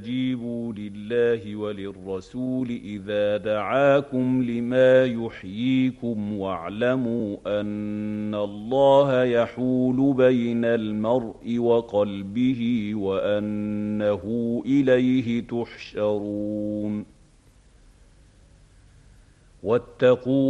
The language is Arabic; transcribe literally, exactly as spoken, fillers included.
استجيبوا لله وللرسول إذا دعاكم لما يحييكم واعلموا أن الله يحول بين المرء وقلبه وأنه إليه تحشرون. واتقوا